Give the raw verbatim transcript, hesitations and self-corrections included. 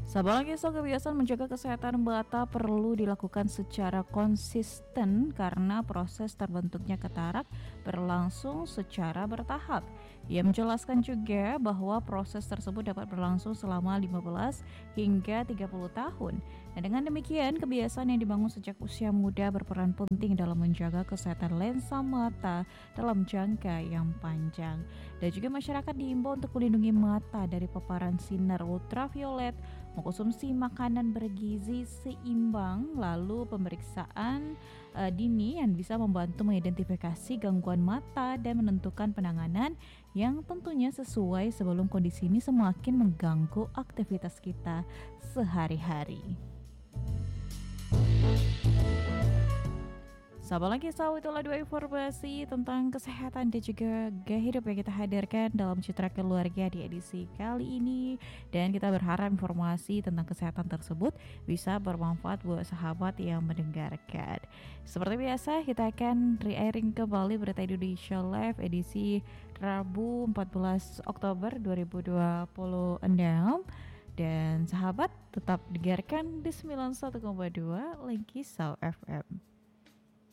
Sabar lagi, so kebiasaan menjaga kesehatan mata perlu dilakukan secara konsisten karena proses terbentuknya katarak berlangsung secara bertahap. Ia menjelaskan juga bahwa proses tersebut dapat berlangsung selama lima belas hingga tiga puluh tahun. Dan dengan demikian, kebiasaan yang dibangun sejak usia muda berperan penting dalam menjaga kesehatan lensa mata dalam jangka yang panjang. Dan juga masyarakat diimbau untuk melindungi mata dari paparan sinar ultraviolet, mengkonsumsi makanan bergizi seimbang, lalu pemeriksaan uh, dini yang bisa membantu mengidentifikasi gangguan mata dan menentukan penanganan yang tentunya sesuai sebelum kondisi ini semakin mengganggu aktivitas kita sehari-hari. Sahabat lagi, sahabat, itulah dua informasi tentang kesehatan dan juga gaya hidup yang kita hadirkan dalam Citra Keluarga di edisi kali ini. Dan kita berharap informasi tentang kesehatan tersebut bisa bermanfaat buat sahabat yang mendengarkan. Seperti biasa, kita akan re-airing kembali Berita Indonesia Live edisi Rabu empat belas Oktober dua ribu dua puluh enam. Dan sahabat tetap dengarkan di sembilan puluh satu koma dua Lengki Sau F M.